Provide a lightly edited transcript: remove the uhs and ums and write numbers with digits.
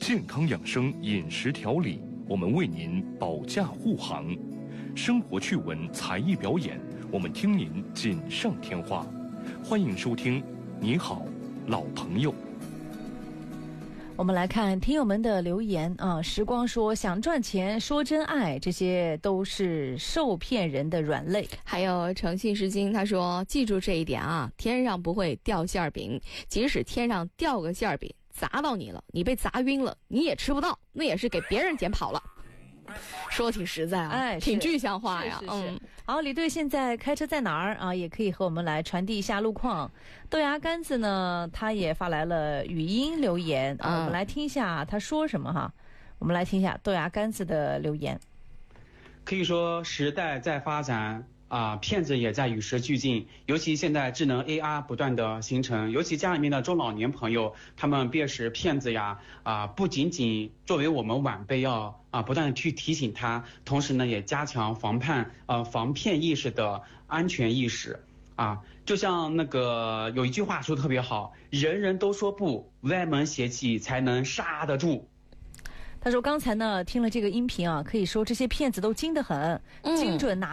健康养生饮食调理，我们为您保驾护航；生活趣闻、才艺表演，我们听您锦上添花。欢迎收听《你好，老朋友》。 我们来看听友们的留言啊，时光说想赚钱说真爱，这些都是受骗人的软肋。 还有诚信是金，他说记住这一点啊，天上不会掉馅饼，即使天上掉个馅饼砸到你了，你被砸晕了，你也吃不到，那也是给别人捡跑了。说挺实在啊，挺具象化呀。 好，李队现在开车在哪儿啊？也可以和我们来传递一下路况。豆芽干子呢，他也发来了语音留言，我们来听一下他说什么哈。我们来听一下豆芽干子的留言。 可以说时代在发展骗子也在与时俱进，尤其现在智能 AR 不断的形成，尤其家里面的中老年朋友，他们辨识骗子呀不仅仅作为我们晚辈要不断的去提醒他，同时呢也加强防骗意识的安全意识就像那个有一句话说得特别好，人人都说不，歪门邪气才能刹得住。 他说刚才呢听了这个音频啊，可以说这些骗子都精得很，精准拿